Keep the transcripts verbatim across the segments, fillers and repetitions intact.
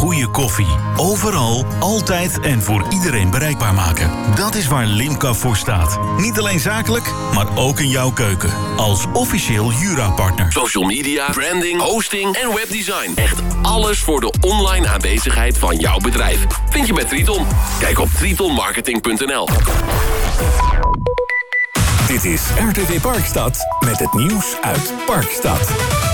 goede koffie. Overal, altijd en voor iedereen bereikbaar maken. Dat is waar Limca voor staat. Niet alleen zakelijk, maar ook in jouw keuken. Als officieel Jura-partner. Social media, branding, hosting en webdesign. Echt alles voor de online aanwezigheid van jouw bedrijf. Vind je bij Triton. Kijk op triton marketing punt n l. Dit is R T V Parkstad met het nieuws uit Parkstad.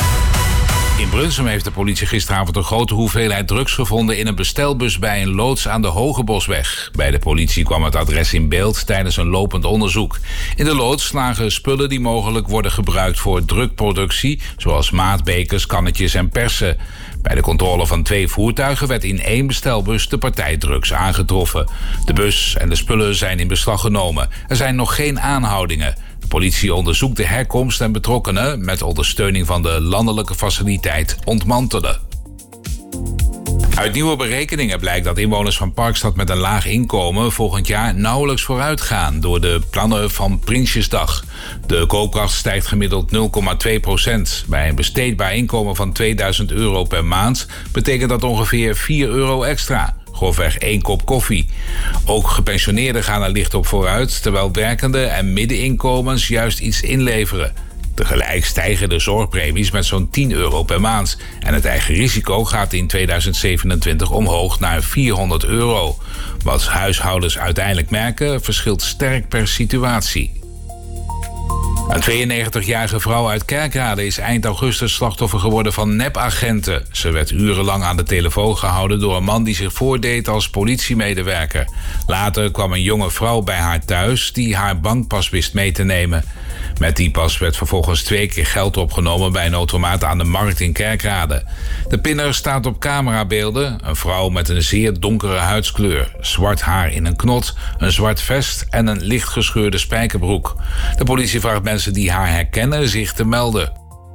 In Brunsum heeft de politie gisteravond een grote hoeveelheid drugs gevonden in een bestelbus bij een loods aan de Hogebosweg. Bij de politie kwam het adres in beeld tijdens een lopend onderzoek. In de loods lagen spullen die mogelijk worden gebruikt voor drugproductie, zoals maatbekers, kannetjes en persen. Bij de controle van twee voertuigen werd in één bestelbus de partij-drugs aangetroffen. De bus en de spullen zijn in beslag genomen. Er zijn nog geen aanhoudingen. De politie onderzoekt de herkomst en betrokkenen met ondersteuning van de landelijke faciliteit ontmantelen. Uit nieuwe berekeningen blijkt dat inwoners van Parkstad met een laag inkomen volgend jaar nauwelijks vooruit gaan door de plannen van Prinsjesdag. De koopkracht stijgt gemiddeld nul komma twee procent. Bij een besteedbaar inkomen van tweeduizend euro per maand betekent dat ongeveer vier euro extra. Grofweg één kop koffie. Ook gepensioneerden gaan er licht op vooruit, terwijl werkende en middeninkomens juist iets inleveren. Tegelijk stijgen de zorgpremies met zo'n tien euro per maand. En het eigen risico gaat in tweeduizend zevenentwintig omhoog naar vierhonderd euro. Wat huishoudens uiteindelijk merken, verschilt sterk per situatie. Een tweeënnegentigjarige vrouw uit Kerkrade is eind augustus slachtoffer geworden van nepagenten. Ze werd urenlang aan de telefoon gehouden door een man die zich voordeed als politiemedewerker. Later kwam een jonge vrouw bij haar thuis die haar bankpas wist mee te nemen. Met die pas werd vervolgens twee keer geld opgenomen bij een automaat aan de markt in Kerkrade. De pinner staat op camerabeelden. Een vrouw met een zeer donkere huidskleur, zwart haar in een knot, een zwart vest en een licht gescheurde spijkerbroek. De politie vraagt mensen die haar herkennen zich te melden.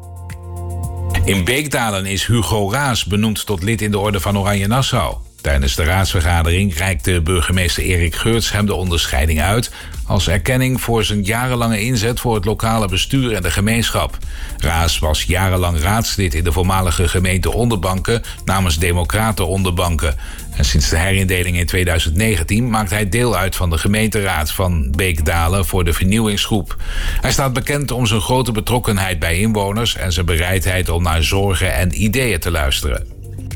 In Beekdalen is Hugo Raas benoemd tot lid in de Orde van Oranje Nassau. Tijdens de raadsvergadering reikte burgemeester Erik Geurts hem de onderscheiding uit als erkenning voor zijn jarenlange inzet voor het lokale bestuur en de gemeenschap. Raas was jarenlang raadslid in de voormalige gemeente Onderbanken namens Democraten Onderbanken. En sinds de herindeling in tweeduizend negentien maakt hij deel uit van de gemeenteraad van Beekdalen voor de vernieuwingsgroep. Hij staat bekend om zijn grote betrokkenheid bij inwoners en zijn bereidheid om naar zorgen en ideeën te luisteren.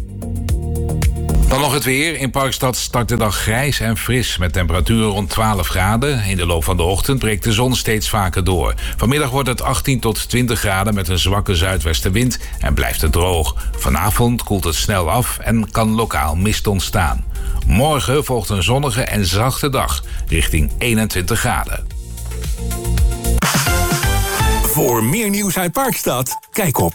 Dan nog het weer. In Parkstad start de dag grijs en fris met temperaturen rond twaalf graden. In de loop van de ochtend breekt de zon steeds vaker door. Vanmiddag wordt het achttien tot twintig graden met een zwakke zuidwestenwind en blijft het droog. Vanavond koelt het snel af en kan lokaal mist ontstaan. Morgen volgt een zonnige en zachte dag richting eenentwintig graden. Voor meer nieuws uit Parkstad, kijk op